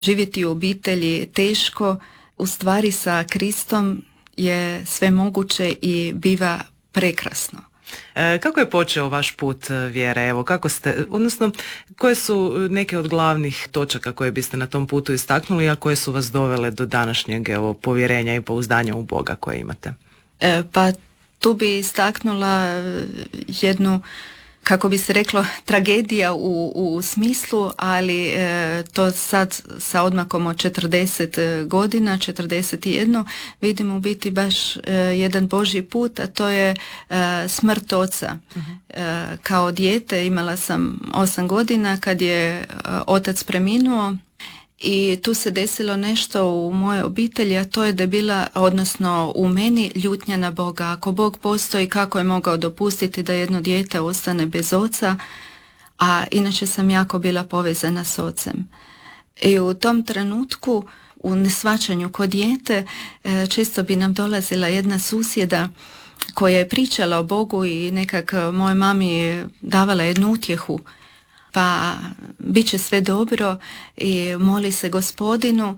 živjeti u obitelji teško, u stvari sa Kristom je sve moguće i biva prekrasno. Kako je počeo vaš put vjere? Evo, kako ste, odnosno, koje su neke od glavnih točaka koje biste na tom putu istaknuli, a koje su vas dovele do današnjeg povjerenja i pouzdanja u Boga koje imate? Pa tu bi istaknula jednu, kako bi se reklo, tragedija u smislu, ali to sad sa odmakom od 40 godina, 41, vidim u biti baš jedan Božji put, a to je smrt oca. Kao dijete imala sam 8 godina kad je otac preminuo. I tu se desilo nešto u mojoj obitelji, a to je da je bila, odnosno u meni, ljutnja na Boga. Ako Bog postoji, kako je mogao dopustiti da jedno dijete ostane bez oca, a inače sam jako bila povezana s ocem. I u tom trenutku, u neshvaćanju kod dijete, često bi nam dolazila jedna susjeda koja je pričala o Bogu i nekak mojoj mami davala jednu utjehu. Pa bit će sve dobro i moli se Gospodinu.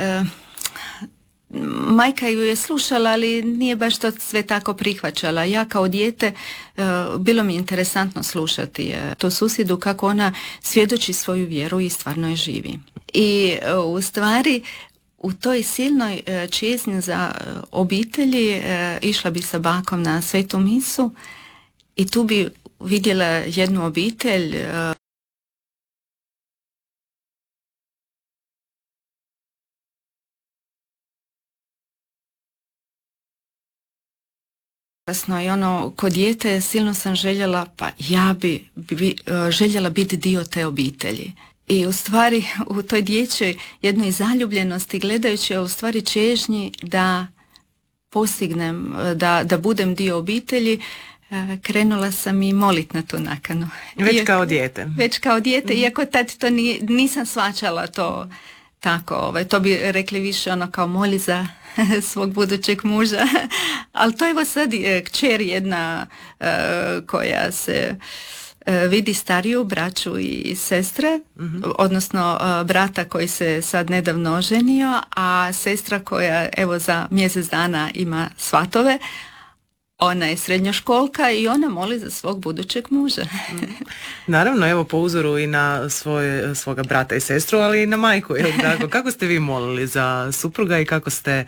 Majka ju je slušala, ali nije baš to sve tako prihvaćala. Ja kao dijete bilo mi je interesantno slušati tu susjedu kako ona svjedoči svoju vjeru i stvarno je živi. I u stvari u toj silnoj čezni za obitelji išla bi sa bakom na svetu misu i tu bi vidjela jednu obitelj. I kod dijete silno sam željela, pa ja bi željela biti dio te obitelji. I u stvari u toj dječjoj jednoj zaljubljenosti, gledajući u stvari čežnji da postignem, da budem dio obitelji, krenula sam i molit na tu nakanu. Kao dijete. Već kao dijete, iako tad to nisam shvaćala to tako. To bi rekli više kao moli za svog budućeg muža. Ali to je sad kćer jedna koja se vidi stariju braću i sestre, odnosno brata koji se sad nedavno oženio, a sestra koja evo za mjesec dana ima svatove. Ona je srednjoškolka i ona moli za svog budućeg muža. Naravno, evo po uzoru i na svoga brata i sestru, ali i na majku. Kako ste vi molili za supruga i kako ste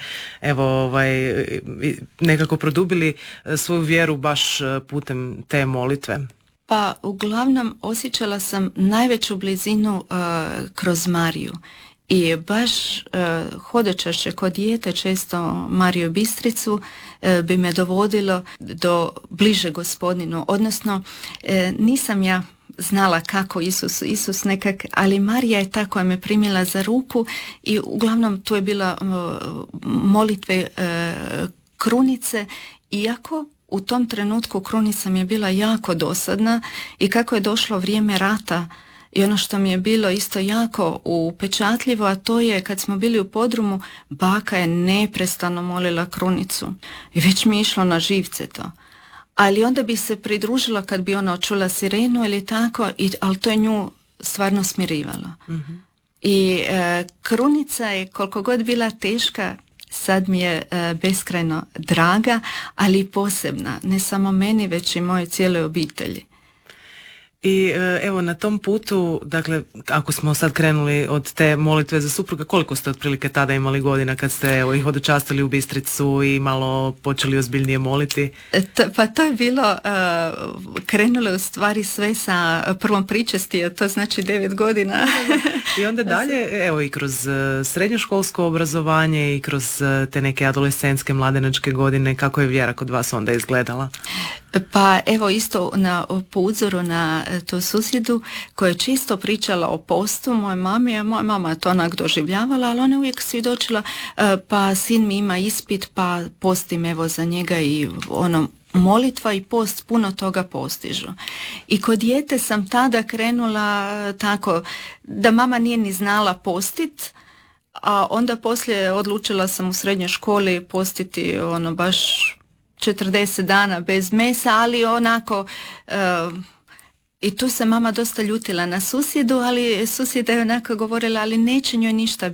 nekako produbili svoju vjeru baš putem te molitve? Pa uglavnom osjećala sam najveću blizinu kroz Mariju. I baš hodočašće kod dijete, često Mariju Bistricu, bi me dovodilo do bliže Gospodinu. Odnosno, nisam ja znala kako Isus nekak, ali Marija je ta koja me primila za ruku i uglavnom tu je bila molitve krunice, iako u tom trenutku krunica mi je bila jako dosadna i kako je došlo vrijeme rata. I ono što mi je bilo isto jako upečatljivo, a to je kad smo bili u podrumu, baka je neprestano molila krunicu. I već mi je išlo na živce to. Ali onda bi se pridružila kad bi ona čula sirenu ili tako, ali to je nju stvarno smirivalo. Mm-hmm. I krunica je koliko god bila teška, sad mi je beskrajno draga, ali i posebna. Ne samo meni, već i moje cijeloj obitelji. I evo na tom putu, dakle, ako smo sad krenuli od te molitve za supruga, koliko ste otprilike tada imali godina kad ste ih hodočastili u Bistricu i malo počeli ozbiljnije moliti? Pa to je bilo, krenulo u stvari sve sa prvom pričesti, to znači 9 godina. I onda dalje, evo i kroz srednjoškolsko obrazovanje i kroz te neke adolescentske, mladenačke godine, kako je vjera kod vas onda izgledala? Pa evo isto po uzoru na tu susjedu koja je čisto pričala o postu moje mame, a moja mama je to onak doživljavala, ali ona uvijek svjedočila, pa sin mi ima ispit, pa postim evo za njega i molitva i post puno toga postižu. I kod dijete sam tada krenula tako da mama nije ni znala postit, a onda poslije odlučila sam u srednjoj školi postiti baš 40 dana bez mesa, ali onako I tu se mama dosta ljutila na susjedu, ali susjeda je onako govorila, ali neće njoj ništa